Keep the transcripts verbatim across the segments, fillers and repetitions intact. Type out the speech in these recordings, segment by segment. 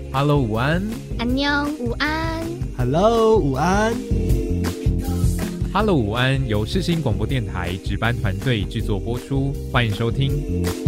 Hello， 午安。 安妞，午安。 Hello， 午安。 Hello， 午安，由世新广播电台值班团队制作播出，欢迎收听。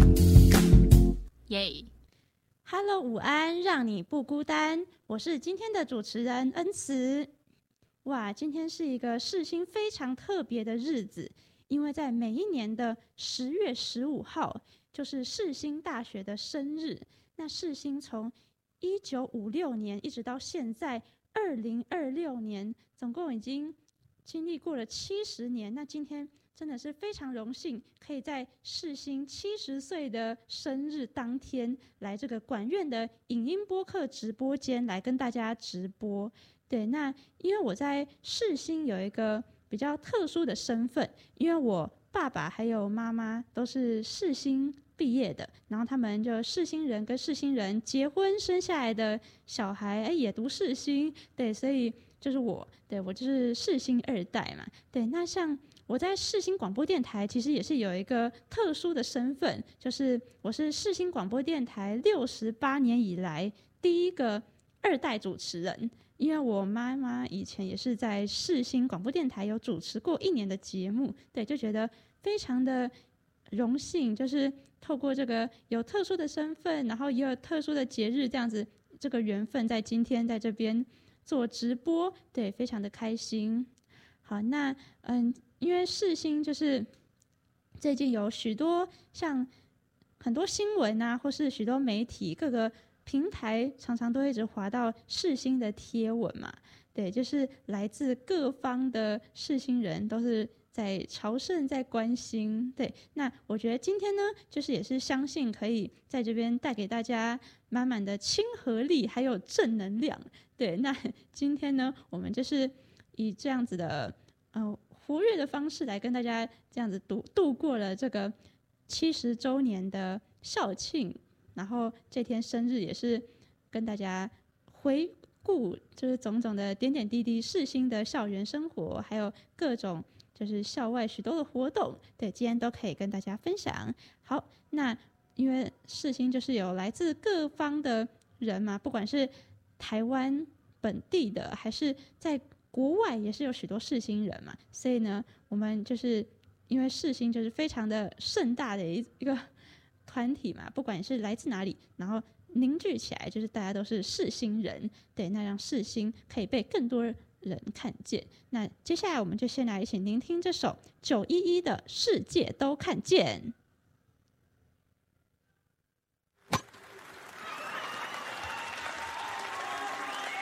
耶、 Hello， 午安，让你不孤单。我是今天的主持人恩慈。哇，今天是一个世新非常特别的日子，因为在每一年的十月十五号，就是世新大学的生日。那世新从一九五六年一直到现在二零二六年，总共已经经历过了七十年。那今天真的是非常荣幸，可以在世新七十岁的生日当天，来这个管院的影音播客直播间来跟大家直播。对，那因为我在世新有一个比较特殊的身份，因为我爸爸还有妈妈都是世新毕业的，然后他们就世新人跟世新人结婚生下来的小孩，哎，也读世新，对，所以就是我，对我就是世新二代嘛，对。那像我在世新广播电台，其实也是有一个特殊的身份，就是我是世新广播电台六十八年以来第一个二代主持人。因为我妈妈以前也是在世新广播电台有主持过一年的节目，对，就觉得非常的荣幸，就是透过这个有特殊的身份，然后也有特殊的节日，这样子这个缘分在今天在这边做直播，对，非常的开心。好，那嗯，因为世新就是最近有许多像很多新闻啊，或是许多媒体各个平台常常都一直滑到世新的贴文嘛，对，就是来自各方的世新人都是在朝圣，在关心。对，那我觉得今天呢，就是也是相信可以在这边带给大家满满的亲和力，还有正能量。对，那今天呢，我们就是以这样子的呃活跃的方式来跟大家这样子度度过了这个七十周年的校庆。然后这天生日也是跟大家回顾，就是种种的点点滴滴世新的校园生活，还有各种就是校外许多的活动，对，今天都可以跟大家分享。好，那因为世新就是有来自各方的人嘛，不管是台湾本地的，还是在国外也是有许多世新人嘛，所以呢，我们就是因为世新就是非常的盛大的一一个团体嘛，不管是来自哪里，然后凝聚起来，就是大家都是世新人，对，那让世新可以被更多人看见。那接下来我们就先来一起聆听这首九一一的《世界都看见》。